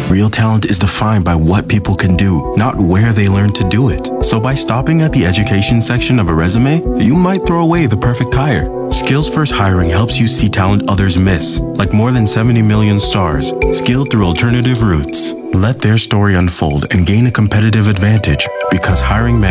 Real talent is defined by what people can do, not where they learn to do it. So by stopping at the education section of a resume, you might throw away the perfect hire. Skills First Hiring helps you see talent others miss, like more than 70 million stars, skilled through alternative routes. Let their story unfold and gain a competitive advantage, because hiring